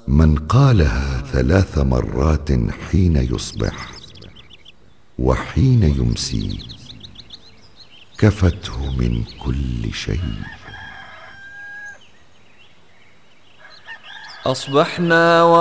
من قالها 3 مرات حين يصبح وحين يمسي كفته من كل شيء. أصبحنا